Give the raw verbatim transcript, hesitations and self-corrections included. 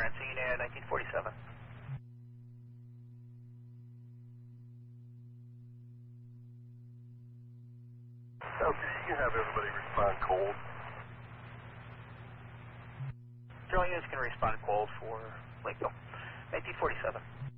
clearance, Unit nineteen forty-seven. Okay, you can have everybody respond cold. Drilling units can respond cold for Lakeville. nineteen forty-seven.